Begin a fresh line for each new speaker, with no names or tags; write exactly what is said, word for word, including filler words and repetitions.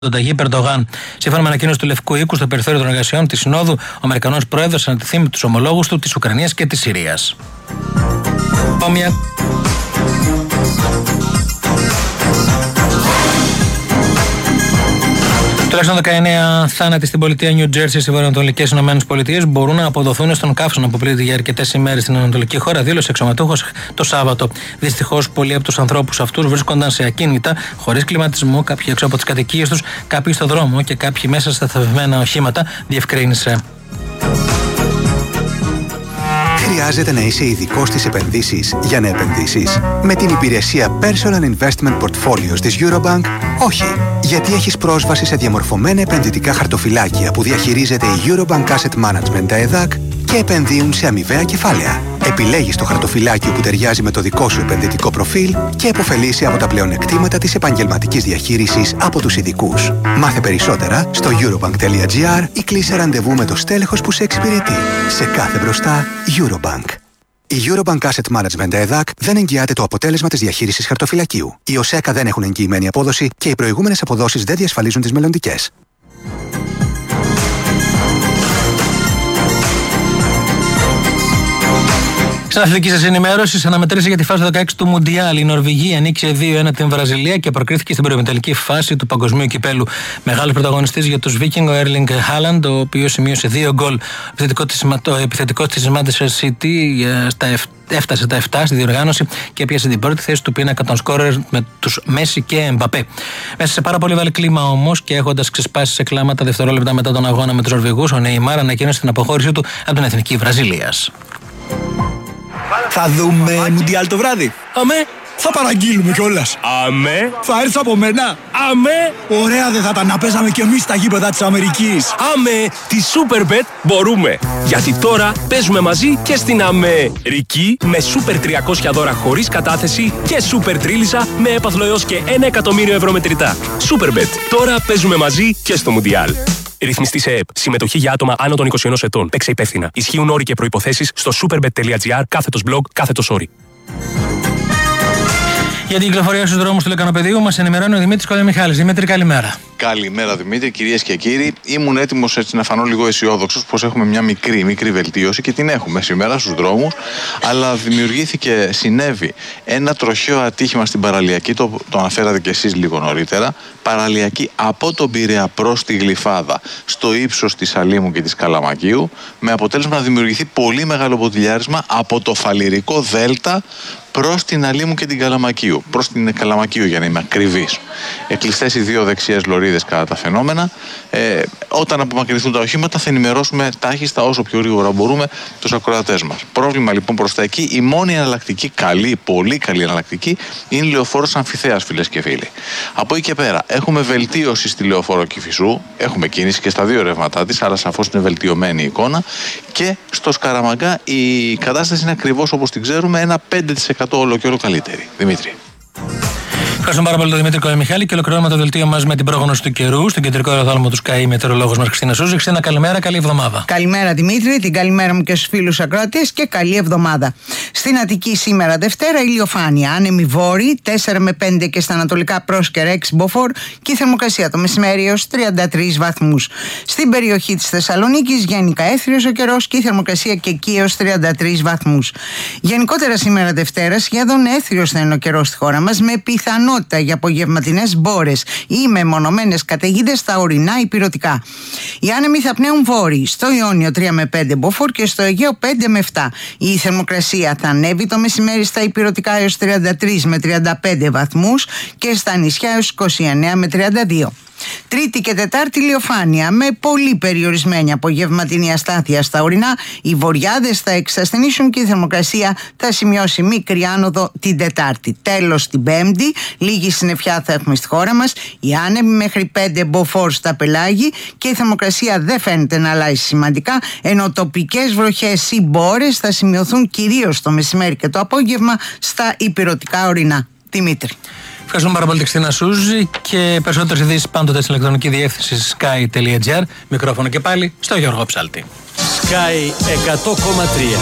τον Ταγί Περντογάν. Σύμφωνα με ανακοίνωση του Λευκού Οίκου, στο περιθώριο των εργασιών της Συνόδου, ο Αμερικανός πρόεδρος ανατεθεί με τους ομολόγους του της Ουκρανίας και της Συρίας. Όμοια. Τουλάχιστον δεκαεννέα θάνατοι στην πολιτεία Νιου Τζέρσι στις βορειοανατολικές ΗΠΑ μπορούν να αποδοθούν στον καύσωνα που πλήττει για αρκετές ημέρες στην ανατολική χώρα, δήλωσε εξωματούχος το Σάββατο. Δυστυχώς, πολλοί από τους ανθρώπους αυτούς βρίσκονταν σε ακίνητα, χωρίς κλιματισμό, κάποιοι έξω από τις κατοικίες τους, κάποιοι στο δρόμο και κάποιοι μέσα στα θαυμένα οχήματα, διευκρίνησε.
Χρειάζεται να είσαι ειδικός στις επενδύσεις για να επενδύσεις? Με την υπηρεσία Personal Investment Portfolios της Eurobank, όχι. Γιατί έχεις πρόσβαση σε διαμορφωμένα επενδυτικά χαρτοφυλάκια που διαχειρίζεται η Eurobank Asset Management, τα ΕΔΑΚ, και επενδύουν σε αμοιβαία κεφάλαια. Επιλέγεις το χαρτοφυλάκιο που ταιριάζει με το δικό σου επενδυτικό προφίλ και επωφελείσαι από τα πλεονεκτήματα της επαγγελματικής διαχείρισης από τους ειδικούς. Μάθε περισσότερα στο eurobank.gr ή κλείσε ραντεβού με το στέλεχος που σε εξυπηρετεί. Σε κάθε μπροστά, Eurobank. Η Eurobank Asset Management ΕΔΑΚ δεν εγγυάται το αποτέλεσμα της διαχείρισης χαρτοφυλακίου. Οι ΟΣΕΚΑ δεν έχουν εγγυημένη απόδοση και οι προηγούμενες αποδόσεις δεν διασφαλίζουν τις μελλοντικές.
Στην αθλητική σας ενημέρωση, σε αναμετρήσει για τη φάση δεκαέξι του Μουντιάλ, η Νορβηγία νίκησε δύο ένα την Βραζιλία και προκρίθηκε στην προημιτελική φάση του Παγκοσμίου Κυπέλου. Μεγάλος πρωταγωνιστής για τους Βίκινγκ, ο Έρλινγκ Χάλαντ, ο οποίος σημείωσε δύο γκολ. Ο επιθετικός της Manchester City έφτασε τα επτά στη διοργάνωση και έπιασε την πρώτη θέση του πίνακα των σκόρερ με τους Μέση και Εμπαπέ. Μέσα σε πάρα πολύ βαρύ κλίμα όμως και έχοντας ξεσπάσει σε κλάματα δευτερόλεπτα μετά τον αγώνα με τους Νορβηγούς, ο Νεϊμάρ ανακοίνωσε την αποχώρησή του από την εθνική Βραζιλίας.
Θα δούμε Μουντιάλ το βράδυ.
Αμέ.
Θα παραγγείλουμε κιόλας.
Αμέ.
Θα έρθεις από μένα.
Αμέ.
Ωραία δεν θα ήταν να παίζαμε κι εμείς στα γήπεδα της Αμερικής.
Αμέ. Τη Superbet μπορούμε. Γιατί τώρα παίζουμε μαζί και στην Αμερική με Super τριακόσια δώρα χωρίς κατάθεση και Super Τρίλισσα με έπαθλο έως και ένα εκατομμύριο ευρώ μετρητά. Superbet. Τώρα παίζουμε μαζί και στο Μουντιάλ. Ρυθμιστή σε ΕΕΠ. Συμμετοχή για άτομα άνω των είκοσι ενός ετών. Παίξε υπεύθυνα. Ισχύουν όροι και προϋποθέσεις στο superbet.gr κάθετος blog κάθετος όρι.
Για την κυκλοφορία στους δρόμους του Λεκανοπεδίου μας ενημερώνει ο Δημήτρης Κολομιχάλης. Δημήτρη, καλημέρα.
Καλημέρα Δημήτρη, κυρίες και κύριοι. Ήμουν έτοιμος έτσι να φανώ λίγο αισιόδοξος πως έχουμε μια μικρή, μικρή βελτίωση και την έχουμε σήμερα στους δρόμους. Αλλά δημιουργήθηκε, συνέβη ένα τροχαίο ατύχημα στην παραλιακή, το, το αναφέρατε κι εσείς λίγο νωρίτερα. Παραλιακή από τον Πειραιά προς τη Γλυφάδα, στο ύψος της Αλήμου και της Καλαμακίου, με αποτέλεσμα να δημιουργηθεί πολύ μεγάλο ποτηλιάρισμα από το Φαλιρικό Δέλτα προς την Αλήμου και την Καλαμακίου. Προς την Καλαμακίου, για να είμαι ακριβής. Εκλειστές οι δύο δεξιές λωρίδες κατά τα φαινόμενα. Ε, όταν απομακρυνθούν τα οχήματα, θα ενημερώσουμε τάχιστα όσο πιο γρήγορα μπορούμε τους ακροατές μας. Πρόβλημα λοιπόν προς τα εκεί. Η μόνη εναλλακτική, καλή, πολύ καλή εναλλακτική, είναι η λεωφόρος Αμφιθέας, φίλες και φίλοι. Από εκεί και πέρα, έχουμε βελτίωση στη λεωφόρο Κηφισού. Έχουμε κίνηση και στα δύο ρεύματά της, άρα σαφώς είναι βελτιωμένη η εικόνα. Και στο Σκαραμαγκά η κατάσταση είναι ακριβώς όπως την ξέρουμε, ένα πέντε τοις εκατό όλο και όλο καλύτερη. Δημήτρη.
Ευχαριστούμε πάρα πολύ τον Δημήτρη Κολομιχάλη και ολοκληρώνουμε το δελτίο μας με την πρόγνωση του καιρού. Στον κεντρικό αεροδρόμιο του Sky, η μετεωρολόγος μας Χριστίνα Σούζη. Χριστίνα, καλημέρα, καλή εβδομάδα.
Καλημέρα Δημήτρη, την καλημέρα μου και στους φίλους ακροατές και καλή εβδομάδα. Στην Αττική σήμερα Δευτέρα ηλιοφάνεια, άνεμη βόρη, τέσσερα με πέντε και στα ανατολικά Πρόσκαιρα έξι μποφόρ και η θερμοκρασία το μεσημέρι έως τριάντα τρεις βαθμούς. Στην περιοχή της Θεσσαλονίκης γενικά έθριος ο καιρός και η θερμοκρασία και εκεί έως τριάντα τρεις βαθμούς. Γενικότερα σήμερα Δευτέρα σχεδόν έθριος θα είναι ο καιρός στη χώρα μας, με πιθανό για απογευματινές μπόρες ή μεμονωμένες καταιγίδες στα ορεινά ηπειρωτικά. Οι άνεμοι θα πνέουν βόρειοι, στο Ιόνιο τρία με πέντε μποφόρ και στο Αιγαίο πέντε με επτά. Η θερμοκρασία θα ανέβει το μεσημέρι στα ηπειρωτικά έως τριάντα τρεις με τριάντα πέντε βαθμούς και στα νησιά έως είκοσι εννέα με τριάντα δύο. Τρίτη και Τετάρτη ηλιοφάνεια με πολύ περιορισμένη απογευματινή αστάθεια στα ορεινά. Οι βορειάδες θα εξασθενήσουν και η θερμοκρασία θα σημειώσει μικρή άνοδο την Τετάρτη. Τέλος την Πέμπτη, λίγη συννεφιά θα έχουμε στη χώρα μας. Οι άνεμοι μέχρι πέντε μποφόρ στα πελάγη και η θερμοκρασία δεν φαίνεται να αλλάζει σημαντικά, ενώ τοπικές βροχές ή μπόρες θα σημειωθούν κυρίως το μεσημέρι και το απόγευμα στα ηπειρωτικά ορεινά. Δημήτρη.
Ευχαριστούμε πάρα πολύ την Χριστίνα Σούζη και περισσότερες ειδήσεις πάντοτε στην ηλεκτρονική διεύθυνση sky.gr. Μικρόφωνο και πάλι στο Γιώργο Ψάλτη.
Sky εκατό κόμμα τρία.